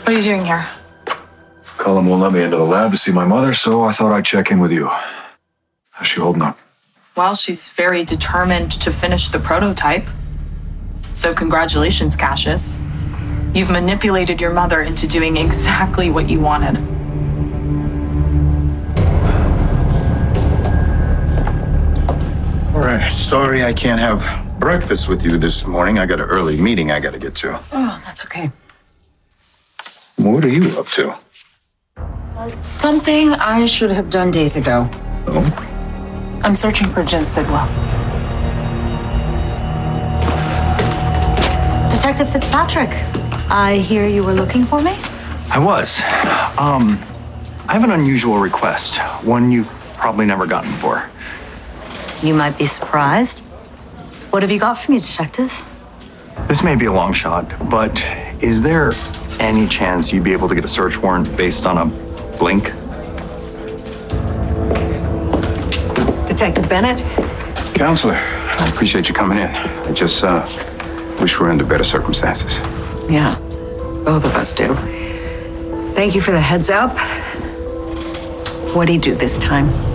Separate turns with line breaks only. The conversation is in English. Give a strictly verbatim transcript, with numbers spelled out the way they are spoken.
What are you doing here?
Cullen won't let me into the lab to see my mother, so I thought I'd check in with you. How's she holding up?
Well, she's very determined to finish the prototype. So congratulations, Cassius. You've manipulated your mother into doing exactly what you wanted.
All right. Sorry I can't have breakfast with you this morning. I got an early meeting I got to get to.
Oh, that's okay.
What are you up to?
Uh, something I should have done days ago.
Oh?
I'm searching for Jen Sidwell. Detective Fitzpatrick, I hear you were looking for me?
I was. Um, I have an unusual request, one you've probably never gotten before.
You might be surprised. What have you got for me, Detective?
This may be a long shot, but is there any chance you'd be able to get a search warrant based on a blink?
Detective Bennett?
Counselor, I appreciate you coming in. I just uh, wish we were under better circumstances.
Yeah, both of us do. Thank you for the heads up. What'd he do this time?